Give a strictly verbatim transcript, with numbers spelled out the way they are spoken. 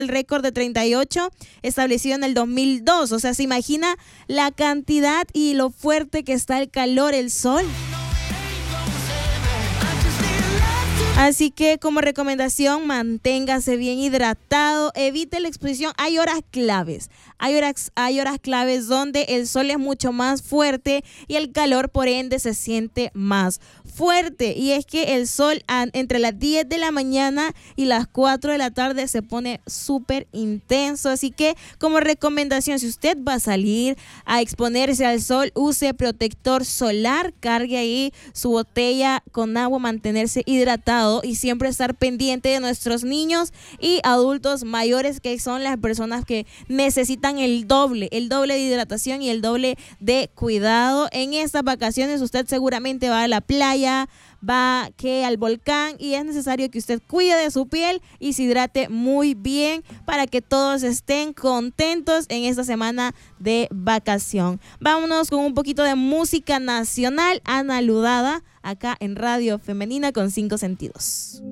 el récord de treinta y ocho establecido en el dos mil dos. O sea, se imagina la cantidad y lo fuerte que está el calor, el sol. Así que como recomendación, manténgase bien hidratado, evite la exposición. Hay horas claves, hay horas, hay horas claves donde el sol es mucho más fuerte y el calor por ende se siente más fuerte. Y es que el sol a, entre las diez de la mañana y las cuatro de la tarde se pone súper intenso. Así que como recomendación, si usted va a salir a exponerse al sol, use protector solar, cargue ahí su botella con agua, mantenerse hidratado y siempre estar pendiente de nuestros niños y adultos mayores, que son las personas que necesitan el doble, el doble de hidratación y el doble de cuidado. En estas vacaciones usted seguramente va a la playa, va que al volcán, y es necesario que usted cuide de su piel y se hidrate muy bien para que todos estén contentos en esta semana de vacación. Vámonos con un poquito de música nacional. Ana Ludada, acá en Radio Femenina con Cinco Sentidos.